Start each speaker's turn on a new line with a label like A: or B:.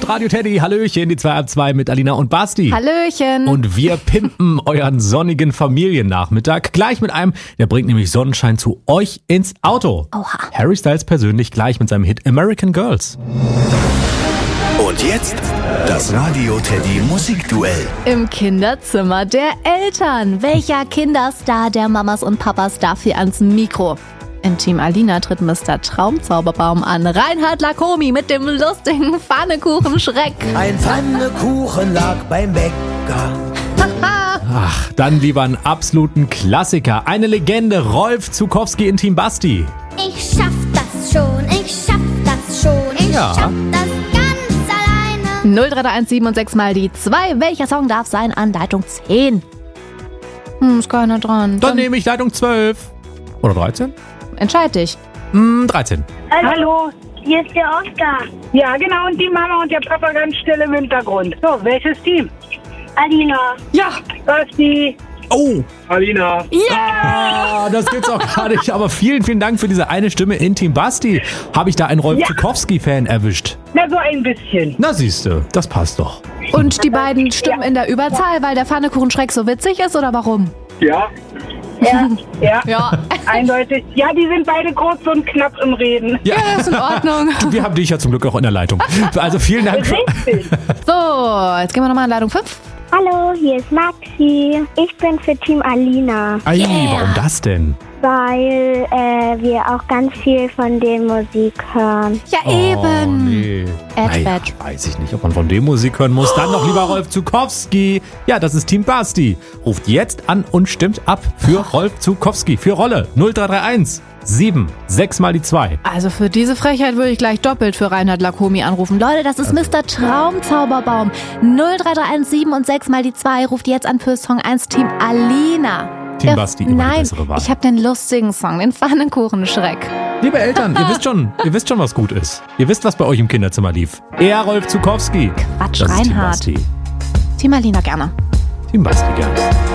A: mit Radio Teddy. Hallöchen, die 2 ab 2 mit Alina und Basti.
B: Hallöchen.
A: Und wir pimpen euren sonnigen Familiennachmittag gleich mit einem, der bringt nämlich Sonnenschein zu euch ins Auto.
B: Oha.
A: Harry Styles persönlich gleich mit seinem Hit American Girls.
C: Und jetzt das Radio Teddy Musikduell.
B: Im Kinderzimmer der Eltern. Welcher Kinderstar der Mamas und Papas darf hier ans Mikro? In Team Alina tritt Mr. Traumzauberbaum an. Reinhard Lacomi mit dem lustigen Pfannekuchen-Schreck.
D: Ein Pfannekuchen lag beim Bäcker.
A: Ach, dann lieber einen absoluten Klassiker. Eine Legende, Rolf Zukowski in Team Basti.
E: Ich schaff das schon, ich schaff das schon, ich
A: Ja.
E: schaff das ganz alleine.
B: 0331 6 mal die 2. Welcher Song darf sein an Leitung 10? Ist keiner dran.
A: Dann nehme ich Leitung 12. Oder 13?
B: Entscheid dich.
A: 13.
F: Hallo.
E: Hier ist der Oscar.
F: Ja, genau, und die Mama und der Papa ganz still im Hintergrund. So, welches Team?
E: Alina.
F: Ja, Basti.
A: Oh,
F: Alina.
A: ah, das gibt's auch gar nicht. Aber vielen, vielen Dank für diese eine Stimme in Team Basti. Habe ich da einen Rolf
F: Ja.
A: Zukowski-Fan erwischt?
F: Na, so ein bisschen.
A: Na siehste, das passt doch.
B: Und die beiden stimmen in der Überzahl, weil der Pfannekuchen-Schreck so witzig ist, oder warum?
F: Ja. Ja,
B: Ja.
F: eindeutig. Ja, die sind beide kurz und knapp im Reden.
A: Ja,
B: Ist in Ordnung.
A: wir haben dich ja zum Glück auch in der Leitung. Also vielen Dank.
F: Richtig.
B: So, jetzt gehen wir nochmal in Leitung 5.
E: Hallo, hier ist Maxi. Ich bin für Team Alina,
A: Ei, warum das denn?
E: weil wir auch ganz viel von der Musik hören.
B: Ja, eben.
A: Oh, nee. Naja,
B: Edge.
A: weiß ich nicht, ob man von dem Musik hören muss. Dann noch lieber Rolf Zukowski. Ja, das ist Team Basti. Ruft jetzt an und stimmt ab für Rolf Zukowski. Für Rolle 0331 7 6 mal die 2.
B: Also für diese Frechheit würde ich gleich doppelt für Reinhard Lacomi anrufen. Leute, das ist Mr. Traumzauberbaum. 0331 und 6 mal die 2 ruft jetzt an für Song 1 Team Alina.
A: Team Basti, immer die
B: Nein,
A: bessere Wahl.
B: ich habe den lustigen Song, den Pfannekuchen-Schreck.
A: Liebe Eltern, ihr wisst schon, was gut ist. Ihr wisst, was bei euch im Kinderzimmer lief. Er Rolf Zukowski.
B: Quatsch,
A: Das ist Team
B: Reinhard.
A: Basti.
B: Team Alina gerne.
A: Team Basti, gerne.